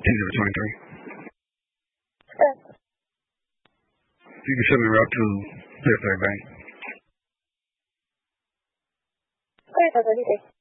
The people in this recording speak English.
10-23. Okay. You can send me route to Fifth Third Bank. Okay, so what do you think?